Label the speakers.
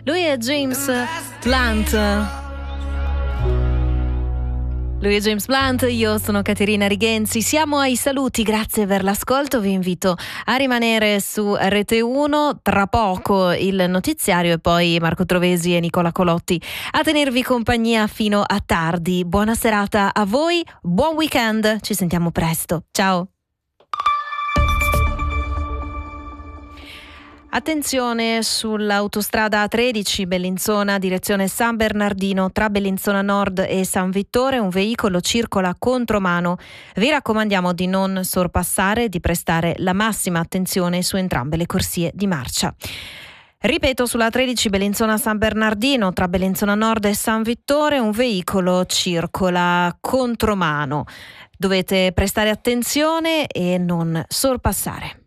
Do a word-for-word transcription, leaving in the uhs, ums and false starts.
Speaker 1: Lui è James Blunt. Lui è James Blunt, io sono Caterina Rigenzi, siamo ai saluti, grazie per l'ascolto, vi invito a rimanere su Rete uno, tra poco il notiziario e poi Marco Trovesi e Nicola Colotti a tenervi compagnia fino a tardi. Buona serata a voi, buon weekend, ci sentiamo presto, ciao! Attenzione sull'autostrada A tredici Bellinzona direzione San Bernardino tra Bellinzona Nord e San Vittore, un veicolo circola contromano. Vi raccomandiamo di non sorpassare e di prestare la massima attenzione su entrambe le corsie di marcia. Ripeto, sulla A tredici Bellinzona San Bernardino tra Bellinzona Nord e San Vittore un veicolo circola contromano. Dovete prestare attenzione e non sorpassare.